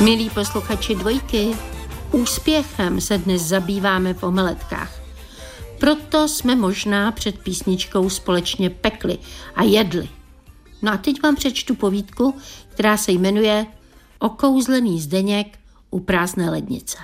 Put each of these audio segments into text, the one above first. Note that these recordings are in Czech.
Milí posluchači Dvojky, úspěchem se dnes zabýváme v omeletkách. Proto jsme možná před písničkou společně pekli a jedli. No a teď vám přečtu povídku, která se jmenuje Okouzlený Zdeněk u prázdné lednice.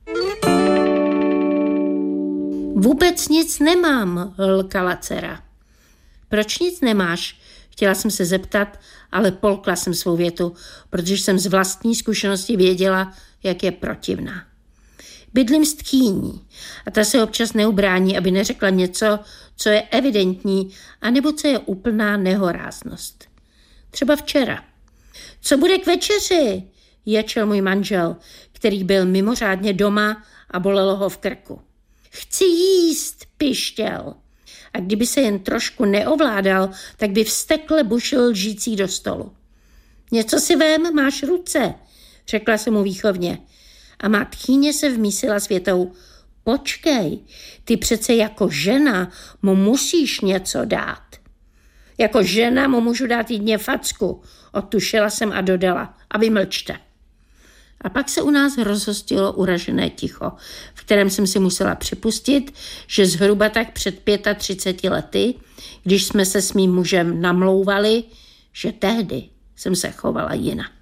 Vůbec nic nemám, lkala dcera. Proč nic nemáš? Chtěla jsem se zeptat, ale polkla jsem svou větu, protože jsem z vlastní zkušenosti věděla, jak je protivná. Bydlím s tchýní a ta se občas neubrání, aby neřekla něco, co je evidentní, anebo co je úplná nehoráznost. Třeba včera. Co bude k večeři? Ječel můj manžel, který byl mimořádně doma a bolelo ho v krku. Chci jíst, pištěl. A kdyby se jen trošku neovládal, tak by vztekle bušil lžící do stolu. Něco si vem, máš ruce, řekla jsem mu výchovně. A má tchýně se vmísila s větou, počkej, ty přece jako žena mu musíš něco dát. Jako žena mu můžu dát jedně facku, odtušila jsem a dodala, a vy mlčte. A pak se u nás rozhostilo uražené ticho, v kterém jsem si musela připustit, že zhruba tak před 35 lety, když jsme se s mým mužem namlouvali, že tehdy jsem se chovala jinak.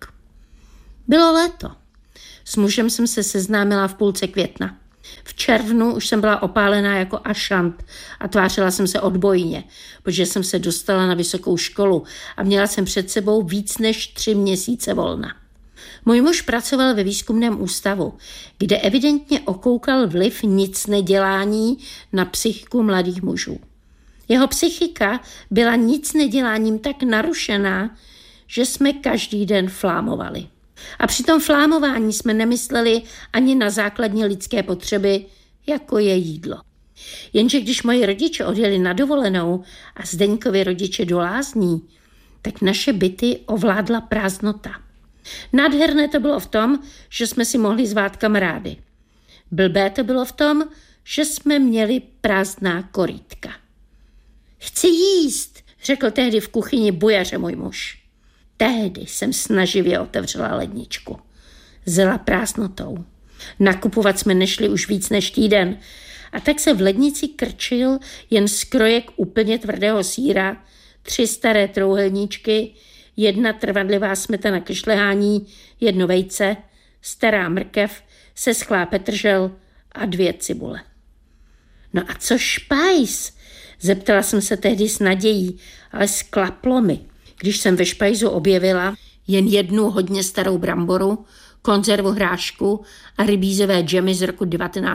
Bylo léto. S mužem jsem se seznámila v půlce května. V červnu už jsem byla opálená jako ašant a tvářila jsem se odbojně, protože jsem se dostala na vysokou školu a měla jsem před sebou víc než 3 měsíce volna. Můj muž pracoval ve výzkumném ústavu, kde evidentně okoukal vliv nicnedělání na psychiku mladých mužů. Jeho psychika byla nicneděláním tak narušená, že jsme každý den flámovali. A při tom flámování jsme nemysleli ani na základní lidské potřeby, jako je jídlo. Jenže když moji rodiče odjeli na dovolenou a Zdeňkovi rodiče do lázní, tak naše byty ovládla prázdnota. Nádherné to bylo v tom, že jsme si mohli zvát kamarády. Blbé to bylo v tom, že jsme měli prázdná korýtka. Chci jíst, řekl tehdy v kuchyni bujaře můj muž. Tehdy jsem snaživě otevřela ledničku. Zela prázdnotou. Nakupovat jsme nešli už víc než týden a tak se v lednici krčil jen skrojek úplně tvrdého sýra, 3 staré trouhelníčky, 1 trvanlivá smetana ke šlehání, 1 vejce, stará mrkev, seschlá petržel a 2 cibule. No a co špajs? Zeptala jsem se tehdy s nadějí, ale sklaplo mi, když jsem ve špajzu objevila jen 1 hodně starou bramboru, konzervu hrášku a rybízové džemy z roku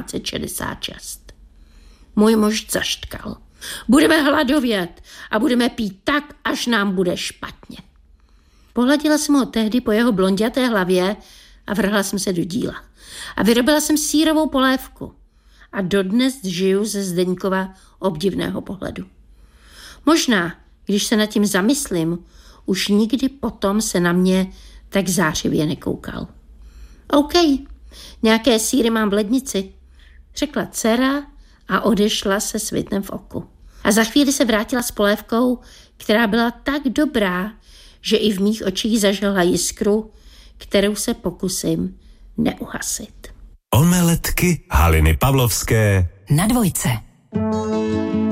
1966. Můj muž zaštkal. Budeme hladovět a budeme pít tak, až nám bude špatně. Pohladila jsem ho tehdy po jeho blonděté hlavě a vrhla jsem se do díla. A vyrobila jsem sýrovou polévku. A dodnes žiju ze Zdeňkova obdivného pohledu. Možná, když se nad tím zamyslím, už nikdy potom se na mě tak zářivě nekoukal. OK, nějaké sýry mám v lednici, řekla dcera a odešla se svitem v oku. A za chvíli se vrátila s polévkou, která byla tak dobrá, že i v mých očích zažila jiskru, kterou se pokusím neuhasit. Omeletky Haliny Pavlovské na Dvojce.